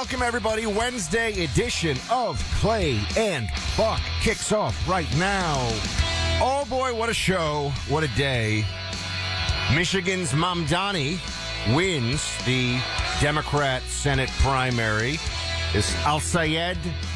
welcome everybody. Wednesday edition of Clay and Buck kicks off right now. Oh boy, what a show. What a day. Michigan's Mamdani wins the Democrat Senate primary. Is Al Sayed